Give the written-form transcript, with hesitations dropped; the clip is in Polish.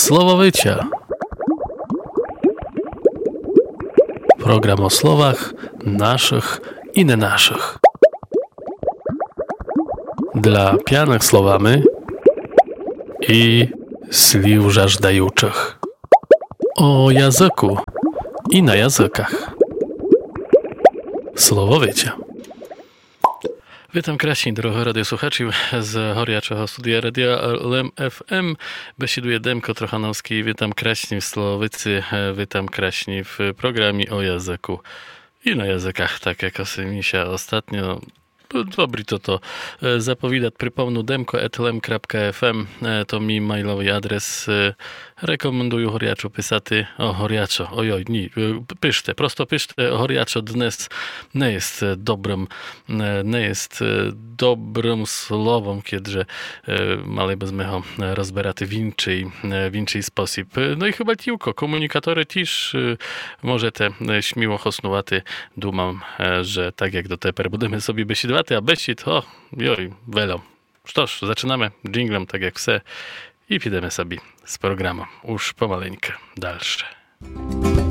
Słowowycia. Program o słowach naszych i nie naszych. Dla pijanych słowami i sliw żażdajuczych. O języku i na językach. Słowowycia. Witam kraśni, drogie radiosłuchaczy z Horiaczego Studia Radia LM FM. Besiduje Demko Trochanowski. Witam kraśni w Słowowycy. Witam kraśni w programie o języku i na językach, tak jak Osymisia ostatnio. Dobry to zapowiadać. Przypomnę demko@lm.fm. To mi mailowy adres. Rekomenduję Horiaczu pisaty o Horiaczo. Ojoj, nie, piszcie, prosto piszcie. Horiaczo dnes nie jest dobrym słowem, kiedy mali byśmy go rozbierać w inny sposób. No i chyba tylko komunikatory też możecie śmiło hosnuwaty. Dumam, że tak jak do teper będziemy sobie besidwać, a besid, joj, welo. Sztoż, zaczynamy dżinglem, tak jak wse, i підемо sobie z programem. Już pomaleńkę dalsze.